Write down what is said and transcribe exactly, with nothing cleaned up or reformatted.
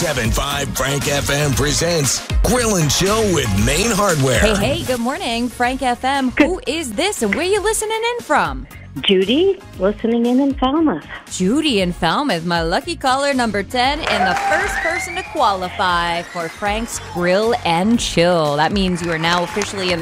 seven five Frank F M presents Grill and Chill with Main Hardware. Hey, hey, good morning, Frank F M. Who is this and where are you listening in from? Judy, listening in in Falmouth. Judy in Falmouth, my lucky caller number ten and the first person to qualify for Frank's Grill and Chill. That means you are now officially in the